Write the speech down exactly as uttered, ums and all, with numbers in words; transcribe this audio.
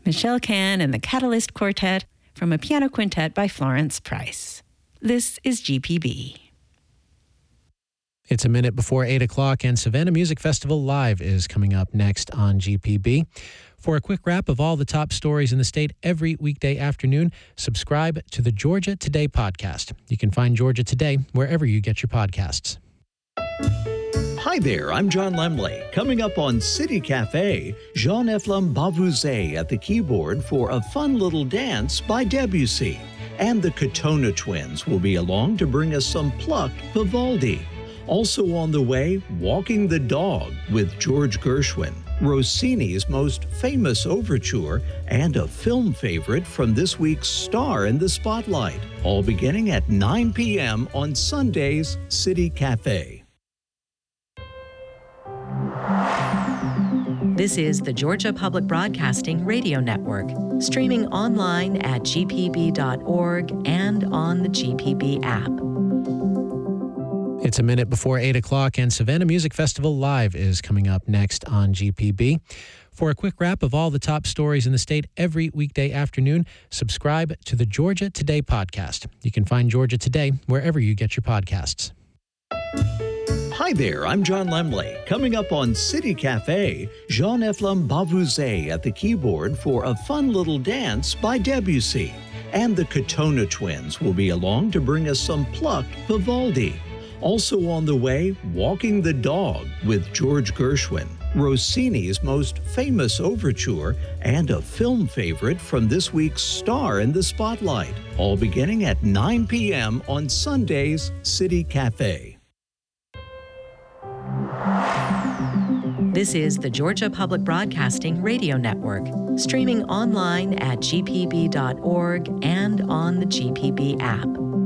Michelle Can and the Catalyst Quartet from a piano quintet by Florence Price. This is G P B. It's a minute before eight o'clock, and Savannah Music Festival Live is coming up next on G P B. For a quick wrap of all the top stories in the state every weekday afternoon, subscribe to the Georgia Today podcast. You can find Georgia Today wherever you get your podcasts. Hi there, I'm John Lemley. Coming up on City Cafe, Jean-Ephraim Bavouzet at the keyboard for a fun little dance by Debussy. And the Katona Twins will be along to bring us some plucked Vivaldi. Also on the way, Walking the Dog with George Gershwin, Rossini's most famous overture, and a film favorite from this week's Star in the Spotlight. All beginning at nine p.m. on Sunday's City Cafe. This is the Georgia Public Broadcasting Radio Network, streaming online at g p b dot org and on the G P B app. It's a minute before eight o'clock, and Savannah Music Festival Live is coming up next on G P B. For a quick wrap of all the top stories in the state every weekday afternoon, subscribe to the Georgia Today podcast. You can find Georgia Today wherever you get your podcasts. Hi there, I'm John Lemley. Coming up on City Cafe, Jean-Ephraim Bavouzet at the keyboard for a fun little dance by Debussy. And the Katona Twins will be along to bring us some plucked Vivaldi. Also on the way, Walking the Dog with George Gershwin, Rossini's most famous overture, and a film favorite from this week's Star in the Spotlight. All beginning at nine p.m. on Sunday's City Cafe. This is the Georgia Public Broadcasting Radio Network, streaming online at g p b dot org and on the G P B app.